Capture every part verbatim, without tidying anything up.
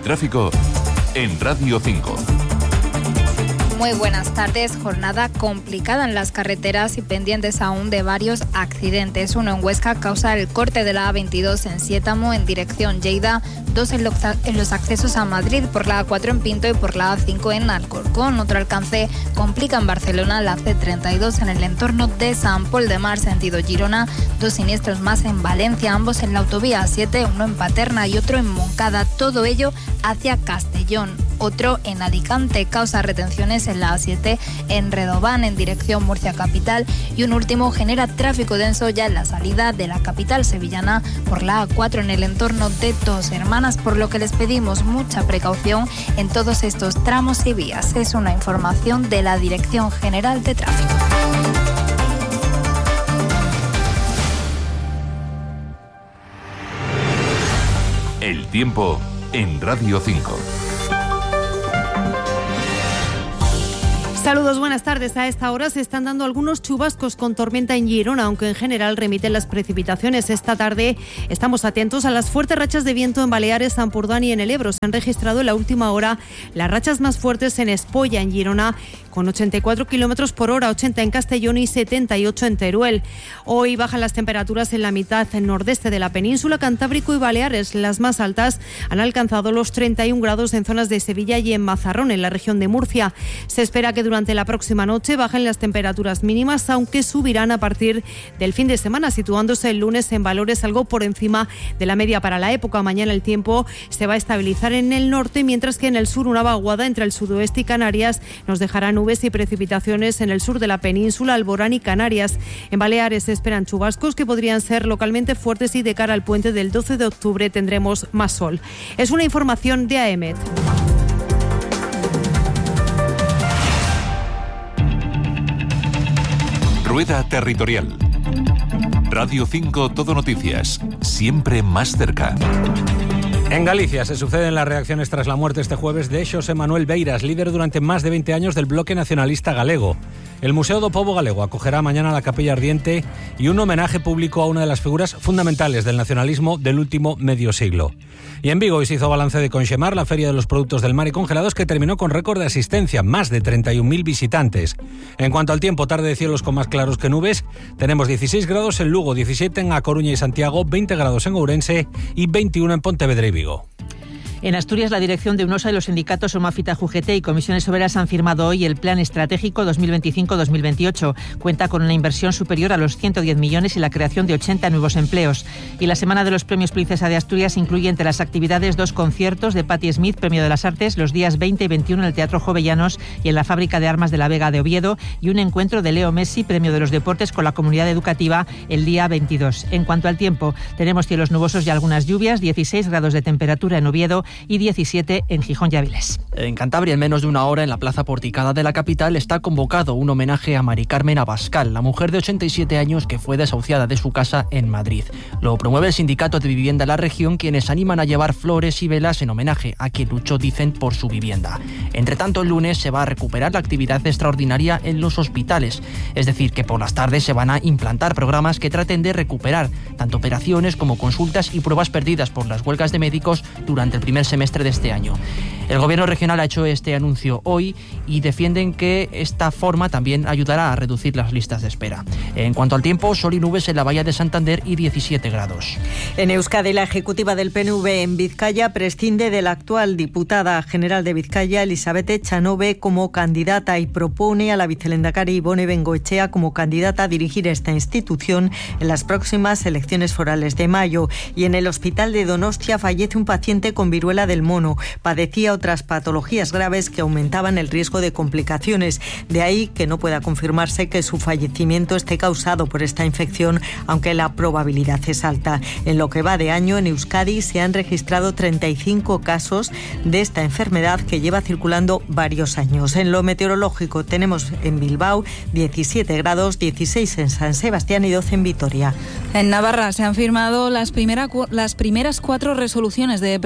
tráfico en Radio cinco. Muy buenas tardes. Jornada complicada en las carreteras y pendientes aún de varios accidentes. Uno en Huesca causa el corte de la A veintidós en Siétamo en dirección Lleida. Dos en los, en los accesos a Madrid por la A cuatro en Pinto y por la A cinco en Alcorcón. Otro alcance complica en Barcelona la C treinta y dos en el entorno de San Pol de Mar, sentido Girona. Dos siniestros más en Valencia, ambos en la autovía A siete, uno en Paterna y otro en Moncada. Todo ello hacia Castellón. Otro en Alicante causa retenciones en la A siete en Redován en dirección Murcia capital, y un último genera tráfico denso ya en la salida de la capital sevillana por la A cuatro en el entorno de Dos Hermanas, por lo que les pedimos mucha precaución en todos estos tramos y vías. Es una información de la Dirección General de Tráfico. El tiempo en Radio cinco. Saludos, buenas tardes. A esta hora se están dando algunos chubascos con tormenta en Girona, aunque en general remiten las precipitaciones. Esta tarde estamos atentos a las fuertes rachas de viento en Baleares, Ampurdán y en el Ebro. Se han registrado en la última hora las rachas más fuertes en Espolla, en Girona, con ochenta y cuatro kilómetros por hora, ochenta en Castellón y setenta y ocho en Teruel. Hoy bajan las temperaturas en la mitad nordeste de la península, Cantábrico y Baleares. Las más altas han alcanzado los treinta y un grados en zonas de Sevilla y en Mazarrón, en la región de Murcia. Se espera que durante la próxima noche bajen las temperaturas mínimas, aunque subirán a partir del fin de semana, situándose el lunes en valores algo por encima de la media para la época. Mañana el tiempo se va a estabilizar en el norte, mientras que en el sur una vaguada entre el sudoeste y Canarias nos dejará nubes y precipitaciones en el sur de la península, Alborán y Canarias. En Baleares se esperan chubascos que podrían ser localmente fuertes, y de cara al puente del doce de octubre tendremos más sol. Es una información de A E M E T. Rueda Territorial. Radio cinco Todo Noticias, siempre más cerca. En Galicia se suceden las reacciones tras la muerte este jueves de Xosé Manuel Beiras, líder durante más de veinte años del Bloque Nacionalista Galego. El Museo do Pobo Galego acogerá mañana la Capilla Ardiente y un homenaje público a una de las figuras fundamentales del nacionalismo del último medio siglo. Y en Vigo hoy se hizo balance de Conxemar, la feria de los productos del mar y congelados, que terminó con récord de asistencia, más de treinta y un mil visitantes. En cuanto al tiempo, tarde de cielos con más claros que nubes, tenemos dieciséis grados en Lugo, diecisiete en A Coruña y Santiago, veinte grados en Ourense y veintiuno en Pontevedra y Vigo. En Asturias, la dirección de UNOSA y los sindicatos Somafita, Jugete y Comisiones Obreras han firmado hoy el Plan Estratégico dos mil veinticinco dos mil veintiocho. Cuenta con una inversión superior a los ciento diez millones y la creación de ochenta nuevos empleos. Y la Semana de los Premios Princesa de Asturias incluye entre las actividades dos conciertos de Patti Smith, Premio de las Artes, los días veinte y veintiuno en el Teatro Jovellanos y en la Fábrica de Armas de la Vega de Oviedo, y un encuentro de Leo Messi, Premio de los Deportes, con la comunidad educativa el día veintidós. En cuanto al tiempo, tenemos cielos nubosos y algunas lluvias, dieciséis grados de temperatura en Oviedo y diecisiete en Gijón y Áviles. En Cantabria, en menos de una hora, en la plaza porticada de la capital, está convocado un homenaje a Mari Carmen Abascal, la mujer de ochenta y siete años que fue desahuciada de su casa en Madrid. Lo promueve el Sindicato de Vivienda de la región, quienes animan a llevar flores y velas en homenaje a quien luchó, dicen, por su vivienda. Entre tanto, el lunes se va a recuperar la actividad extraordinaria en los hospitales, es decir, que por las tardes se van a implantar programas que traten de recuperar tanto operaciones como consultas y pruebas perdidas por las huelgas de médicos durante el primer semestre de este año. El gobierno regional ha hecho este anuncio hoy y defienden que esta forma también ayudará a reducir las listas de espera. En cuanto al tiempo, sol y nubes en la Bahía de Santander y diecisiete grados. En Euskadi, la ejecutiva del P N V en Vizcaya prescinde de la actual diputada general de Vizcaya, Elizabeth Echanove, como candidata, y propone a la vicelehendakari Ibone Bengoechea como candidata a dirigir esta institución en las próximas elecciones forales de mayo. Y en el hospital de Donostia fallece un paciente con viruela del mono. Padecía otras patologías graves que aumentaban el riesgo de complicaciones. De ahí que no pueda confirmarse que su fallecimiento esté causado por esta infección, aunque la probabilidad es alta. En lo que va de año, en Euskadi se han registrado treinta y cinco casos de esta enfermedad que lleva circulando varios años. En lo meteorológico tenemos en Bilbao diecisiete grados, dieciséis en San Sebastián y doce en Vitoria. En Navarra se han firmado las, primera, las primeras cuatro resoluciones de prestación de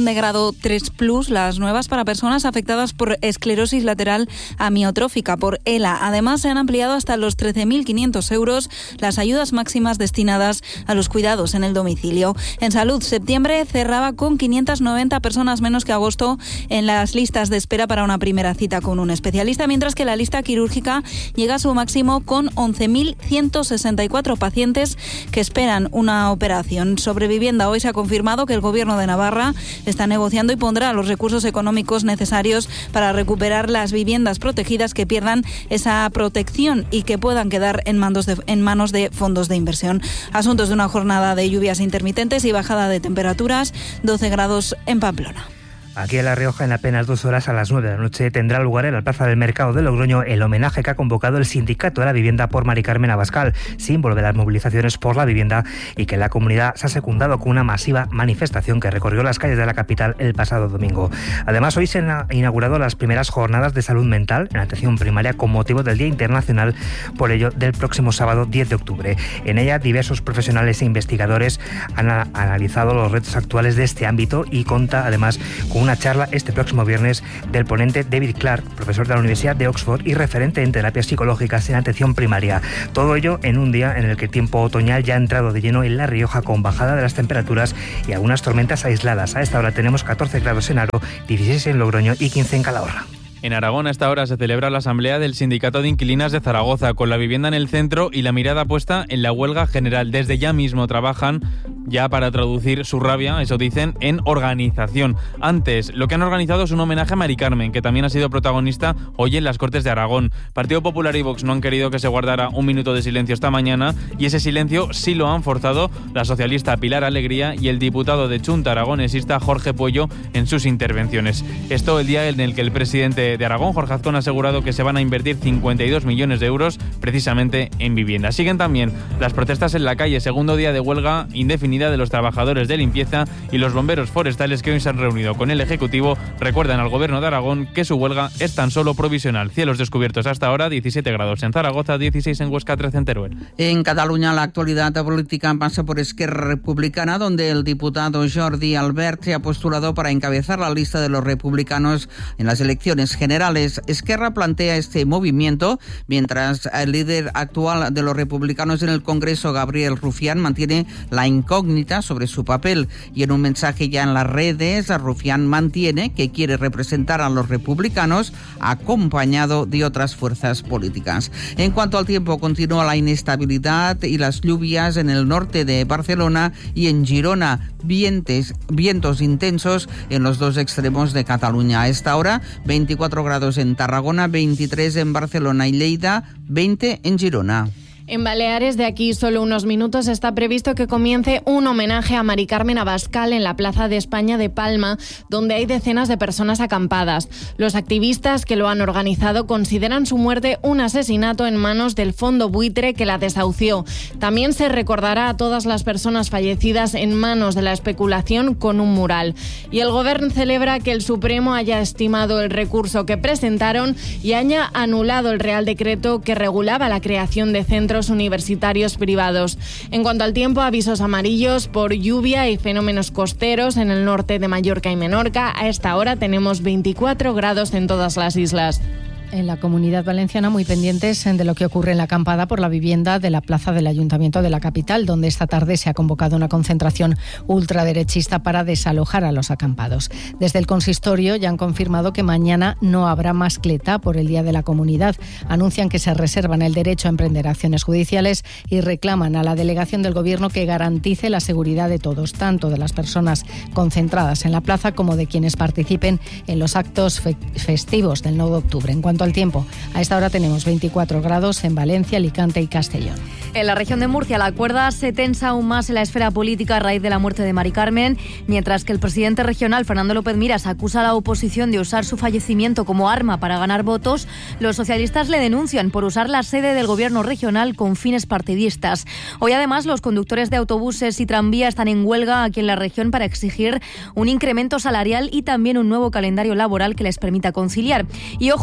de grado tres plus, las nuevas para personas afectadas por esclerosis lateral amiotrófica, por E L A. Además, se han ampliado hasta los trece mil quinientos euros las ayudas máximas destinadas a los cuidados en el domicilio. En salud, septiembre cerraba con quinientas noventa personas menos que agosto en las listas de espera para una primera cita con un especialista, mientras que la lista quirúrgica llega a su máximo con once mil ciento sesenta y cuatro pacientes que esperan una operación. Sobre vivienda, hoy se ha confirmado que el Gobierno de Navarra está negociando y pondrá los recursos económicos necesarios para recuperar las viviendas protegidas que pierdan esa protección y que puedan quedar en manos de, en manos de fondos de inversión. Asuntos de una jornada de lluvias intermitentes y bajada de temperaturas, doce grados en Pamplona. Aquí en La Rioja, en apenas dos horas, a las nueve de la noche, tendrá lugar en la Plaza del Mercado de Logroño el homenaje que ha convocado el Sindicato de la Vivienda por Mari Carmen Abascal, símbolo de las movilizaciones por la vivienda, y que la comunidad se ha secundado con una masiva manifestación que recorrió las calles de la capital el pasado domingo. Además, hoy se han inaugurado las primeras jornadas de salud mental en atención primaria con motivo del Día Internacional, por ello, del próximo sábado diez de octubre. En ella, diversos profesionales e investigadores han a- analizado los retos actuales de este ámbito y cuenta, además, con una charla este próximo viernes del ponente David Clark, profesor de la Universidad de Oxford y referente en terapias psicológicas en atención primaria. Todo ello en un día en el que el tiempo otoñal ya ha entrado de lleno en La Rioja, con bajada de las temperaturas y algunas tormentas aisladas. A esta hora tenemos catorce grados en Aro, dieciséis en Logroño y quince en Calahorra. En Aragón, a esta hora se celebra la asamblea del Sindicato de Inquilinas de Zaragoza, con la vivienda en el centro y la mirada puesta en la huelga general. Desde ya mismo trabajan ya para traducir su rabia, eso dicen, en organización. Antes, lo que han organizado es un homenaje a Mari Carmen, que también ha sido protagonista hoy en las Cortes de Aragón. Partido Popular y Vox no han querido que se guardara un minuto de silencio esta mañana, y ese silencio sí lo han forzado la socialista Pilar Alegría y el diputado de Chunta aragonesista Jorge Puello en sus intervenciones. Esto el día en el que el presidente de Aragón, Jorge Azcón, ha asegurado que se van a invertir cincuenta y dos millones de euros precisamente en vivienda. Siguen también las protestas en la calle, segundo día de huelga indefinida de los trabajadores de limpieza y los bomberos forestales, que hoy se han reunido con el Ejecutivo. Recuerdan al Gobierno de Aragón que su huelga es tan solo provisional. Cielos descubiertos hasta ahora, diecisiete grados en Zaragoza, dieciséis en Huesca, trece en Teruel. En Cataluña, la actualidad política pasa por Esquerra Republicana, donde el diputado Jordi Albert se ha postulado para encabezar la lista de los republicanos en las elecciones generales. Esquerra plantea este movimiento mientras el líder actual de los republicanos en el Congreso, Gabriel Rufián, mantiene la incógnita sobre su papel, y en un mensaje ya en las redes, Rufián mantiene que quiere representar a los republicanos acompañado de otras fuerzas políticas. En cuanto al tiempo, continúa la inestabilidad y las lluvias en el norte de Barcelona y en Girona, vientos, vientos intensos en los dos extremos de Cataluña. A esta hora, veinticuatro grados en Tarragona, veintitrés en Barcelona y Lleida, veinte en Girona. En Baleares, de aquí solo unos minutos, está previsto que comience un homenaje a Mari Carmen Abascal en la Plaza de España de Palma, donde hay decenas de personas acampadas. Los activistas que lo han organizado consideran su muerte un asesinato en manos del fondo buitre que la desahució. También se recordará a todas las personas fallecidas en manos de la especulación con un mural. Y el Gobierno celebra que el Supremo haya estimado el recurso que presentaron y haya anulado el Real Decreto que regulaba la creación de centros universitarios privados. En cuanto al tiempo, avisos amarillos por lluvia y fenómenos costeros en el norte de Mallorca y Menorca. A esta hora tenemos veinticuatro grados en todas las islas. En la Comunidad Valenciana, muy pendientes de lo que ocurre en la acampada por la vivienda de la plaza del Ayuntamiento de la capital, donde esta tarde se ha convocado una concentración ultraderechista para desalojar a los acampados. Desde el consistorio ya han confirmado que mañana no habrá mascleta por el Día de la Comunidad. Anuncian que se reservan el derecho a emprender acciones judiciales y reclaman a la delegación del Gobierno que garantice la seguridad de todos, tanto de las personas concentradas en la plaza como de quienes participen en los actos fe- festivos del nueve de octubre. En cuanto al tiempo, a esta hora tenemos veinticuatro grados en Valencia, Alicante y Castellón. En la región de Murcia, la cuerda se tensa aún más en la esfera política a raíz de la muerte de Mari Carmen, mientras que el presidente regional, Fernando López Miras, acusa a la oposición de usar su fallecimiento como arma para ganar votos. Los socialistas le denuncian por usar la sede del gobierno regional con fines partidistas. Hoy, además, los conductores de autobuses y tranvía están en huelga aquí en la región para exigir un incremento salarial y también un nuevo calendario laboral que les permita conciliar. Y ojo, porque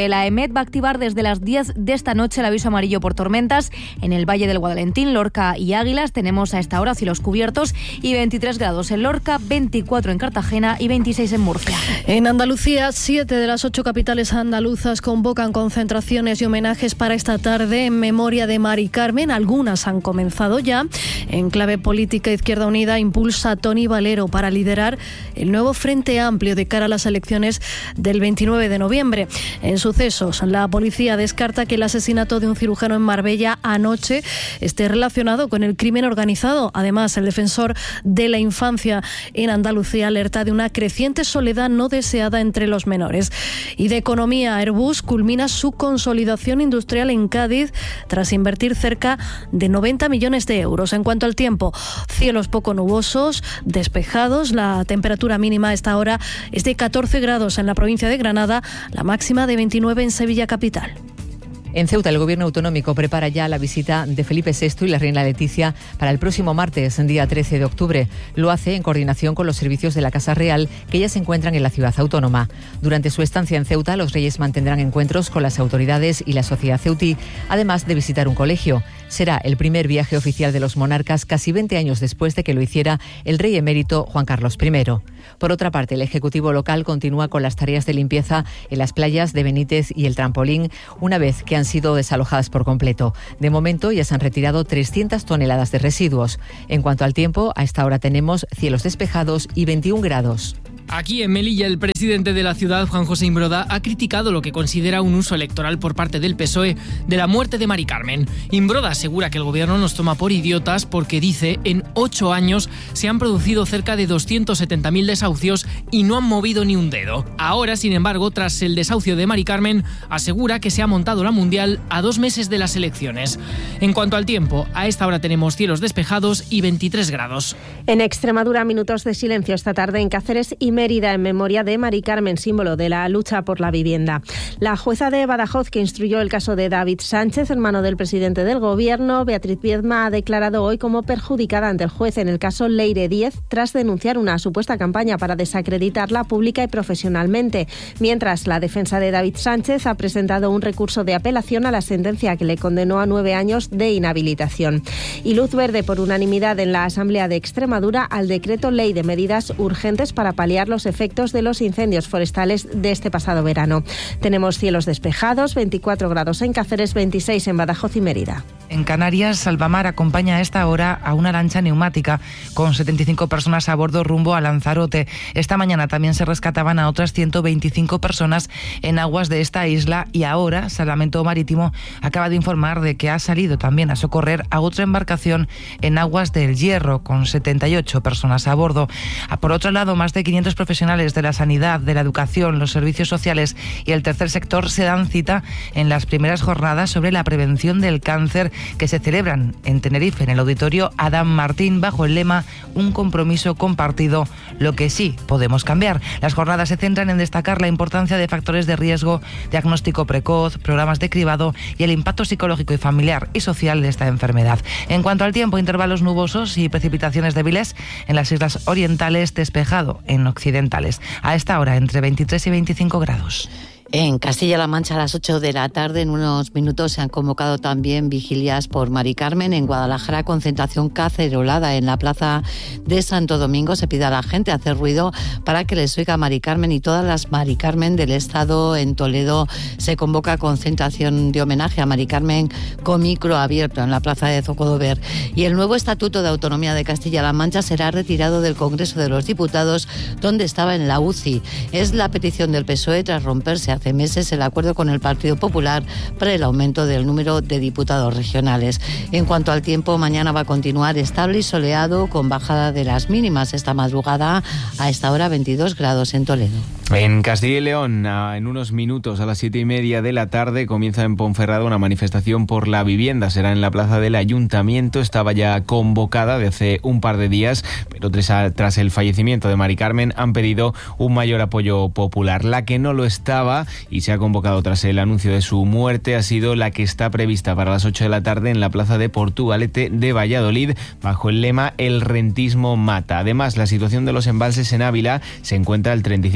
nieve. La EMET va a activar desde las diez de esta noche el aviso amarillo por tormentas en el Valle del Guadalentín, Lorca y Águilas. Tenemos a esta hora cielos cubiertos y veintitrés grados en Lorca, veinticuatro en Cartagena y veintiséis en Murcia. En Andalucía, siete de las ocho capitales andaluzas convocan concentraciones y homenajes para esta tarde en memoria de Mari Carmen. Algunas han comenzado ya. En clave política, Izquierda Unida impulsa a Toni Valero para liderar el nuevo Frente Amplio de cara a las elecciones del veintinueve de noviembre. En sucesos, la policía descarta que el asesinato de un cirujano en Marbella anoche esté relacionado con el crimen organizado. Además, el defensor de la infancia en Andalucía alerta de una creciente soledad no deseada entre los menores. Y de economía, Airbus culmina su consolidación industrial en Cádiz tras invertir cerca de noventa millones de euros. En cuanto al tiempo, cielos poco nubosos, despejados. La temperatura mínima a esta hora es de catorce grados en la provincia de Granada, la máxima de veintinueve en Sevilla capital. En Ceuta, el gobierno autonómico prepara ya la visita de Felipe sexto y la reina Leticia para el próximo martes, día trece de octubre. Lo hace en coordinación con los servicios de la Casa Real, que ya se encuentran en la ciudad autónoma. Durante su estancia en Ceuta, los reyes mantendrán encuentros con las autoridades y la sociedad ceutí, además de visitar un colegio. Será el primer viaje oficial de los monarcas casi veinte años después de que lo hiciera el rey emérito Juan Carlos primero. Por otra parte, el Ejecutivo local continúa con las tareas de limpieza en las playas de Benítez y el Trampolín, una vez que han sido desalojadas por completo. De momento ya se han retirado trescientas toneladas de residuos. En cuanto al tiempo, a esta hora tenemos cielos despejados y veintiún grados. Aquí en Melilla, el presidente de la ciudad, Juan José Imbroda, ha criticado lo que considera un uso electoral por parte del P S O E de la muerte de Mari Carmen. Imbroda asegura que el gobierno nos toma por idiotas porque, dice, en ocho años se han producido cerca de doscientos setenta mil desahucios y no han movido ni un dedo. Ahora, sin embargo, tras el desahucio de Mari Carmen, asegura que se ha montado la Mundial a dos meses de las elecciones. En cuanto al tiempo, a esta hora tenemos cielos despejados y veintitrés grados. En Extremadura, minutos de silencio esta tarde en Cáceres y Mérida en memoria de Mari Carmen, símbolo de la lucha por la vivienda. La jueza de Badajoz que instruyó el caso de David Sánchez, hermano del presidente del gobierno, Beatriz Viedma, ha declarado hoy como perjudicada ante el juez en el caso Leire diez tras denunciar una supuesta campaña para desacreditarla pública y profesionalmente. Mientras, la defensa de David Sánchez ha presentado un recurso de apelación a la sentencia que le condenó a nueve años de inhabilitación. Y luz verde por unanimidad en la Asamblea de Extremadura al decreto ley de medidas urgentes para paliar los efectos de los incendios forestales de este pasado verano. Tenemos cielos despejados, veinticuatro grados en Cáceres, veintiséis en Badajoz y Mérida. En Canarias, Salvamar acompaña a esta hora a una lancha neumática con setenta y cinco personas a bordo rumbo a Lanzarote. Esta mañana también se rescataban a otras ciento veinticinco personas en aguas de esta isla y ahora Salvamento Marítimo acaba de informar de que ha salido también a socorrer a otra embarcación en aguas del Hierro con setenta y ocho personas a bordo. Por otro lado, más de quinientos profesionales de la sanidad, de la educación, los servicios sociales y el tercer sector se dan cita en las primeras jornadas sobre la prevención del cáncer que se celebran en Tenerife, en el auditorio Adam Martín, bajo el lema Un compromiso compartido, lo que sí podemos cambiar. Las jornadas se centran en destacar la importancia de factores de riesgo, diagnóstico precoz, programas de cribado y el impacto psicológico y familiar y social de esta enfermedad. En cuanto al tiempo, intervalos nubosos y precipitaciones débiles en las islas orientales, despejado en occidentales. A esta hora, entre veintitrés y veinticinco grados. En Castilla-La Mancha a las ocho de la tarde, en unos minutos, se han convocado también vigilias por Mari Carmen. En Guadalajara, concentración cacerolada en la plaza de Santo Domingo. Se pide a la gente hacer ruido para que les oiga Mari Carmen y todas las Mari Carmen del Estado. En Toledo se convoca concentración de homenaje a Mari Carmen con micro abierto en la plaza de Zocodover. Y el nuevo Estatuto de Autonomía de Castilla-La Mancha será retirado del Congreso de los Diputados, donde estaba en la U C I. Es la petición del P S O E tras romperse hace meses el acuerdo con el Partido Popular para el aumento del número de diputados regionales. En cuanto al tiempo, mañana va a continuar estable y soleado con bajada de las mínimas esta madrugada, a esta hora veintidós grados en Toledo. En Castilla y León, en unos minutos, a las siete y media de la tarde, comienza en Ponferrada una manifestación por la vivienda. Será en la plaza del Ayuntamiento. Estaba ya convocada de hace un par de días, pero tras el fallecimiento de Mari Carmen han pedido un mayor apoyo popular. La que no lo estaba y se ha convocado tras el anuncio de su muerte ha sido la que está prevista para las ocho de la tarde en la plaza de Portugalete de Valladolid, bajo el lema El rentismo mata. Además, la situación de los embalses en Ávila se encuentra al treinta y cinco por ciento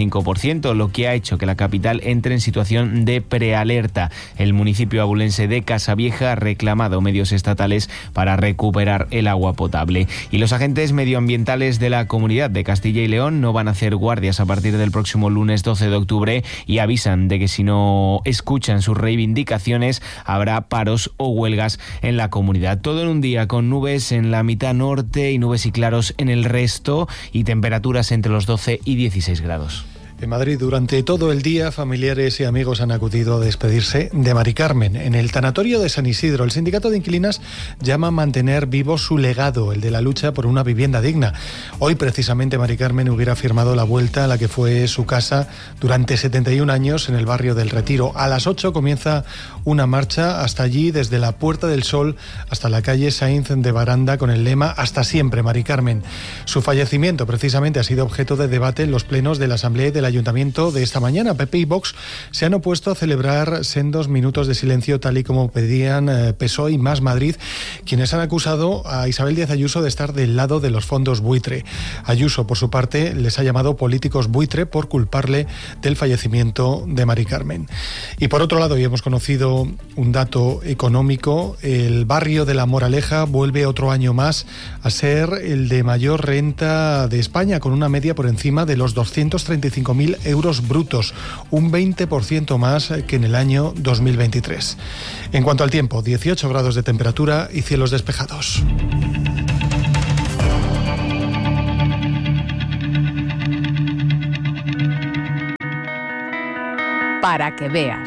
ciento, lo que ha hecho que la capital entre en situación de prealerta. El municipio abulense de Casavieja ha reclamado medios estatales para recuperar el agua potable. Y los agentes medioambientales de la Comunidad de Castilla y León no van a hacer guardias a partir del próximo lunes doce de octubre y avisan de que si no escuchan sus reivindicaciones habrá paros o huelgas en la comunidad. Todo en un día con nubes en la mitad norte y nubes y claros en el resto y temperaturas entre los doce y dieciséis grados. En Madrid, durante todo el día, familiares y amigos han acudido a despedirse de Mari Carmen. En el tanatorio de San Isidro, el sindicato de inquilinas llama a mantener vivo su legado, el de la lucha por una vivienda digna. Hoy, precisamente, Mari Carmen hubiera firmado la vuelta a la que fue su casa durante setenta y un años en el barrio del Retiro. A las ocho comienza una marcha hasta allí, desde la Puerta del Sol hasta la calle Sainz de Baranda, con el lema «Hasta siempre, Mari Carmen». Su fallecimiento, precisamente, ha sido objeto de debate en los plenos de la Asamblea y de la Ayuntamiento de esta mañana. P P y Vox se han opuesto a celebrar sendos minutos de silencio, tal y como pedían eh, P S O E y Más Madrid, quienes han acusado a Isabel Díaz Ayuso de estar del lado de los fondos buitre. Ayuso, por su parte, les ha llamado políticos buitre por culparle del fallecimiento de Mari Carmen. Y por otro lado, hoy hemos conocido un dato económico. El barrio de La Moraleja vuelve otro año más a ser el de mayor renta de España, con una media por encima de los doscientos treinta y cinco mil euros brutos, un veinte por ciento más que en el año dos mil veintitrés. En cuanto al tiempo, dieciocho grados de temperatura y cielos despejados. Para que veas.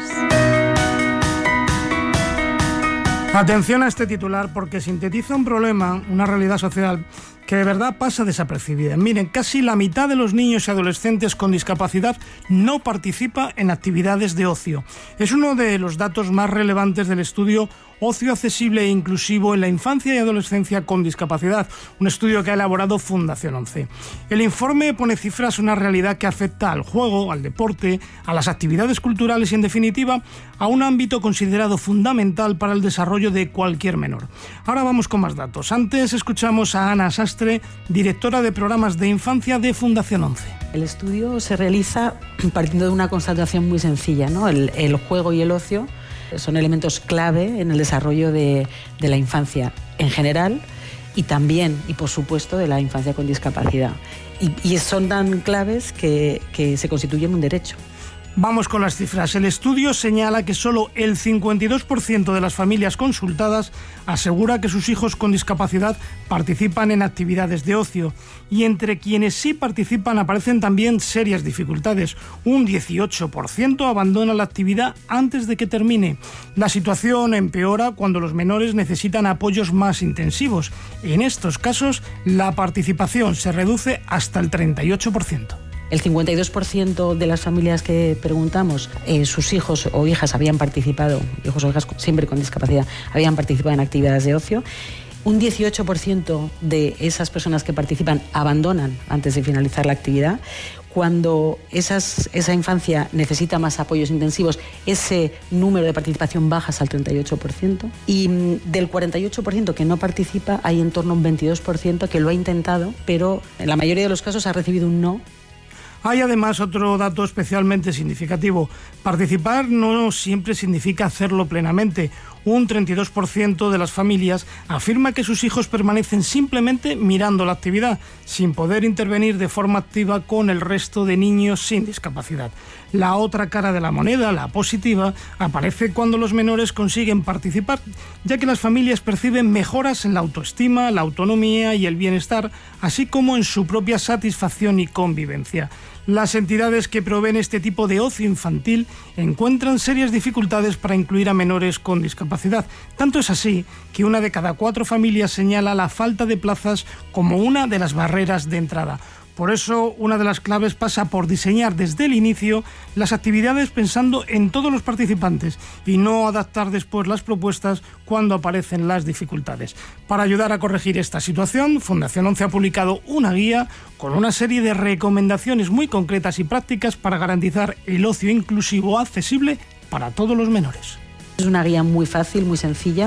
Atención a este titular porque sintetiza un problema, una realidad social que de verdad pasa desapercibida. Miren, casi la mitad de los niños y adolescentes con discapacidad no participa en actividades de ocio. Es uno de los datos más relevantes del estudio Ocio accesible e inclusivo en la infancia y adolescencia con discapacidad, un estudio que ha elaborado Fundación once. El informe pone cifras a una realidad que afecta al juego, al deporte, a las actividades culturales y, en definitiva, a un ámbito considerado fundamental para el desarrollo de cualquier menor. Ahora vamos con más datos. Antes escuchamos a Ana Sastre, directora de programas de infancia de Fundación once. El estudio se realiza partiendo de una constatación muy sencilla, ¿no? El, el juego y el ocio son elementos clave en el desarrollo de, de la infancia en general y también, y por supuesto, de la infancia con discapacidad. Y, y son tan claves que, que se constituyen un derecho. Vamos con las cifras. El estudio señala que solo el cincuenta y dos por ciento de las familias consultadas asegura que sus hijos con discapacidad participan en actividades de ocio. Y entre quienes sí participan aparecen también serias dificultades. Un dieciocho por ciento abandona la actividad antes de que termine. La situación empeora cuando los menores necesitan apoyos más intensivos. En estos casos, la participación se reduce hasta el treinta y ocho por ciento. El cincuenta y dos por ciento de las familias que preguntamos, eh, sus hijos o hijas habían participado, hijos o hijas siempre con discapacidad, habían participado en actividades de ocio. Un dieciocho por ciento de esas personas que participan abandonan antes de finalizar la actividad. Cuando esas, esa infancia necesita más apoyos intensivos, ese número de participación baja hasta el treinta y ocho por ciento. Y del cuarenta y ocho por ciento que no participa, hay en torno a un veintidós por ciento que lo ha intentado, pero en la mayoría de los casos ha recibido un no. Hay además otro dato especialmente significativo. Participar no siempre significa hacerlo plenamente. Un treinta y dos por ciento de las familias afirma que sus hijos permanecen simplemente mirando la actividad, sin poder intervenir de forma activa con el resto de niños sin discapacidad. La otra cara de la moneda, la positiva, aparece cuando los menores consiguen participar, ya que las familias perciben mejoras en la autoestima, la autonomía y el bienestar, así como en su propia satisfacción y convivencia. Las entidades que proveen este tipo de ocio infantil encuentran serias dificultades para incluir a menores con discapacidad. Tanto es así que una de cada cuatro familias señala la falta de plazas como una de las barreras de entrada. Por eso, una de las claves pasa por diseñar desde el inicio las actividades pensando en todos los participantes y no adaptar después las propuestas cuando aparecen las dificultades. Para ayudar a corregir esta situación, Fundación once ha publicado una guía con una serie de recomendaciones muy concretas y prácticas para garantizar el ocio inclusivo accesible para todos los menores. Es una guía muy fácil, muy sencilla,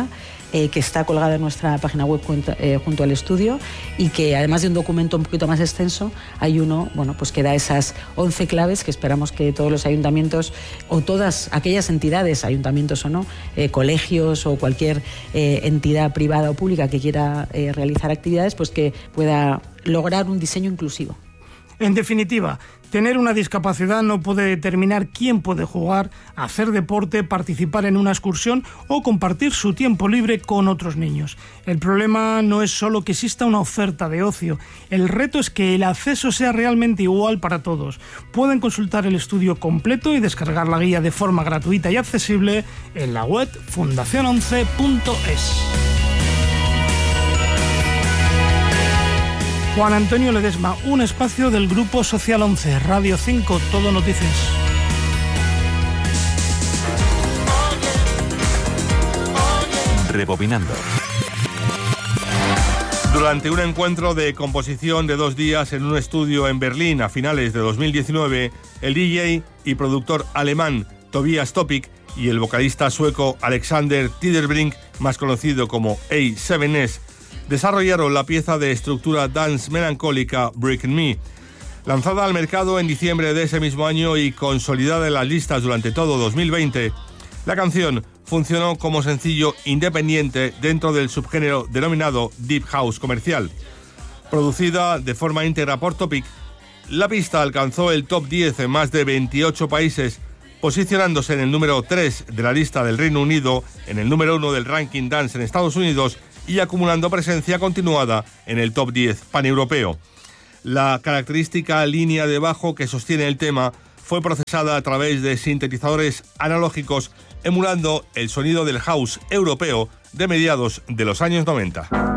eh, que está colgada en nuestra página web junto, eh, junto al estudio, y que además de un documento un poquito más extenso, hay uno, bueno, pues que da esas once claves que esperamos que todos los ayuntamientos o todas aquellas entidades, ayuntamientos o no, eh, colegios o cualquier eh, entidad privada o pública que quiera eh, realizar actividades, pues que pueda lograr un diseño inclusivo. En definitiva, tener una discapacidad no puede determinar quién puede jugar, hacer deporte, participar en una excursión o compartir su tiempo libre con otros niños. El problema no es solo que exista una oferta de ocio, el reto es que el acceso sea realmente igual para todos. Pueden consultar el estudio completo y descargar la guía de forma gratuita y accesible en la web fundación once punto es. Juan Antonio Ledesma, un espacio del Grupo Social once, Radio cinco, Todo Noticias. Rebobinando. Durante un encuentro de composición de dos días en un estudio en Berlín a finales de dos mil diecinueve, el D J y productor alemán Tobias Topic y el vocalista sueco Alexander Tiderbrink, más conocido como A siete S, desarrollaron la pieza de estructura dance melancólica Breaking Me. Lanzada al mercado en diciembre de ese mismo año y consolidada en las listas durante todo dos mil veinte, la canción funcionó como sencillo independiente dentro del subgénero denominado Deep House comercial. Producida de forma íntegra por Topic, la pista alcanzó el top diez en más de veintiocho países, posicionándose en el número tres de la lista del Reino Unido, en el número uno del ranking dance en Estados Unidos y acumulando presencia continuada en el top diez paneuropeo. La característica línea de bajo que sostiene el tema fue procesada a través de sintetizadores analógicos, emulando el sonido del house europeo de mediados de los años noventa.